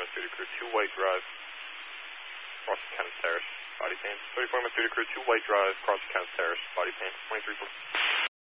Studio Crew 2 White Drive, crossing Kenneth Terrace, body paint. 34 Studio Crew 2 White Drive, crossing Kenneth Terrace, body paint, 23 foot.